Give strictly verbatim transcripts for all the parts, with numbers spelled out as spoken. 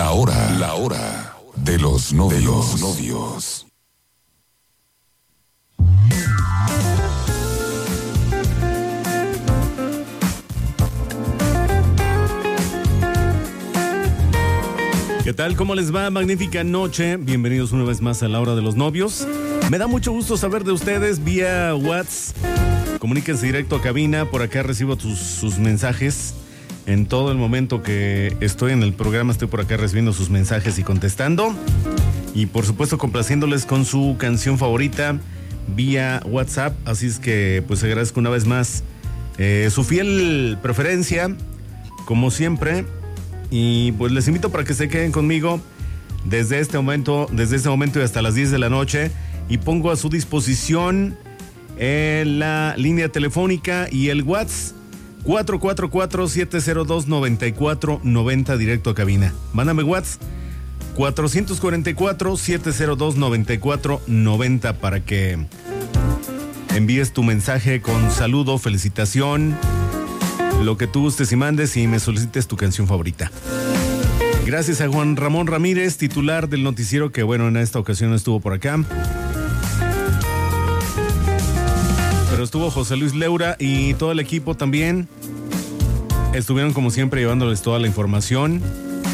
La hora, la hora de los novios. De los novios. ¿Qué tal? ¿Cómo les va? Magnífica noche. Bienvenidos una vez más a La Hora de los Novios. Me da mucho gusto saber de ustedes vía WhatsApp. Comuníquense directo a cabina. Por acá recibo tus, sus mensajes. En todo el momento que estoy en el programa, estoy por acá recibiendo sus mensajes y contestando. Y por supuesto complaciéndoles con su canción favorita vía WhatsApp. Así es que pues agradezco una vez más eh, su fiel preferencia, como siempre. Y pues les invito para que se queden conmigo desde este momento, desde este momento y hasta las diez de la noche. Y pongo a su disposición eh, la línea telefónica y el WhatsApp cuatro cuatro cuatro, siete cero dos, nueve cuatro nueve cero directo a cabina. Mándame WhatsApp cuatro cuatro cuatro, siete cero dos, nueve cuatro nueve cero para que envíes tu mensaje con saludo, felicitación, lo que tú gustes y mandes, y me solicites tu canción favorita. Gracias a Juan Ramón Ramírez, titular del noticiero, que bueno, en esta ocasión estuvo por acá. Pero estuvo José Luis Leura y todo el equipo también. Estuvieron como siempre llevándoles toda la información.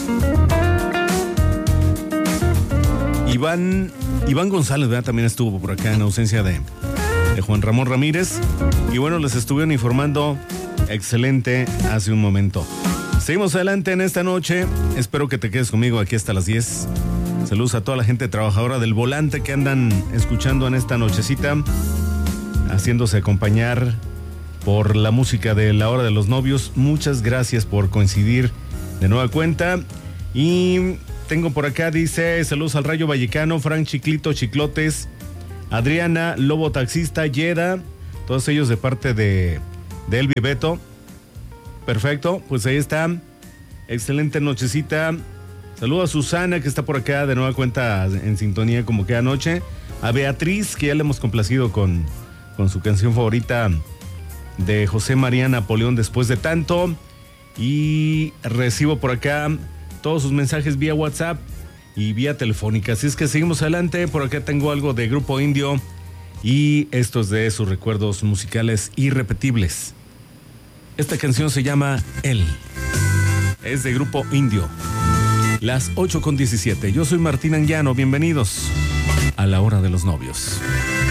Iván, Iván González, ¿verdad? También estuvo por acá en ausencia de, de Juan Ramón Ramírez. Y bueno, les estuvieron informando excelente hace un momento. Seguimos adelante en esta noche. Espero que te quedes conmigo aquí hasta las diez. Saludos a toda la gente trabajadora del volante que andan escuchando en esta nochecita, haciéndose acompañar por la música de La Hora de los Novios. Muchas gracias por coincidir de nueva cuenta. Y tengo por acá, dice, saludos al Rayo Vallecano, Frank Chiclito Chiclotes, Adriana, Lobo Taxista, Yeda, todos ellos de parte de de Elvi Beto. Perfecto, pues ahí está. Excelente nochecita. Saludo a Susana, que está por acá de nueva cuenta en sintonía como cada noche. A Beatriz, que ya le hemos complacido con, con su canción favorita de José María Napoleón, Después de Tanto. Y recibo por acá todos sus mensajes vía WhatsApp y vía telefónica. Así es que seguimos adelante. Por acá tengo algo de Grupo Indio y esto es de sus recuerdos musicales irrepetibles. Esta canción se llama Él. Es de Grupo Indio. Las ocho con diecisiete. Yo soy Martín Anguiano. Bienvenidos a La Hora de los Novios.